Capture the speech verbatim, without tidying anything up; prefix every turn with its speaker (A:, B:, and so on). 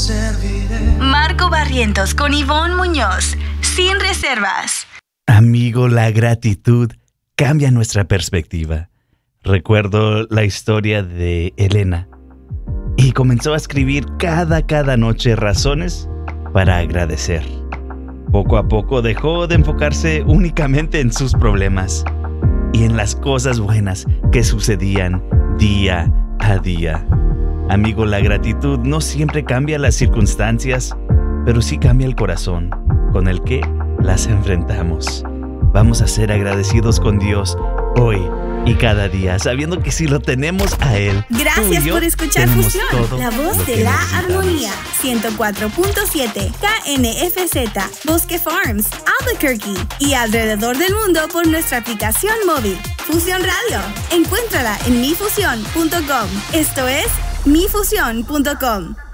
A: Marco Barrientos con Ivonne Muñoz, sin reservas.
B: Amigo, la gratitud cambia nuestra perspectiva. Recuerdo la historia de Elena y comenzó a escribir cada, cada noche razones para agradecer. Poco a poco dejó de enfocarse únicamente en sus problemas y en las cosas buenas que sucedían día a día. Amigo, la gratitud no siempre cambia las circunstancias, pero sí cambia el corazón con el que las enfrentamos. Vamos a ser agradecidos con Dios hoy y cada día, sabiendo que si lo tenemos a Él,
C: gracias por escuchar Fusión, la voz de la armonía. ciento cuatro punto siete K N F Z, Bosque Farms, Albuquerque y alrededor del mundo por nuestra aplicación móvil. Fusión Radio. Encuéntrala en mi fusión punto com. Esto es mi fusión punto com.